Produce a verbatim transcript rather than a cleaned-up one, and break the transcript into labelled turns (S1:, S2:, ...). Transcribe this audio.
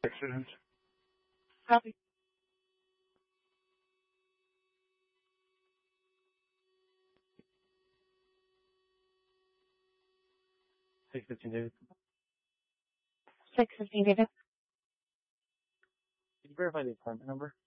S1: Accident.
S2: Copy.
S1: six fifteen, David.
S2: six fifteen, David.
S1: Can you verify the appointment number?